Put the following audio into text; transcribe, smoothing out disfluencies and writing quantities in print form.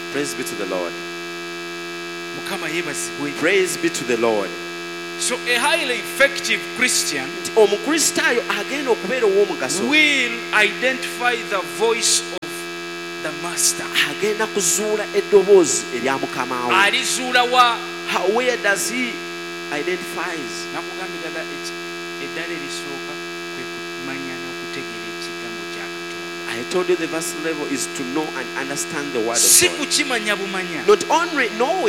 Praise be to the Lord. Mukama yebazibwe. Praise be to the Lord. So a highly effective Christian Omukristaayo agenda okubeera ow'omugaso will identify the voice of the master. agenda kuzuula eddoboozi erya mukama we. Alizuula wa? Where does he identifies? Nakugambye ddala eddala erisooka kwe kumanya n'okutegeera ekigambo kya Katonda. I told you the first level is to know and understand the word of Si God. kukimanya bumanya. Not only knowing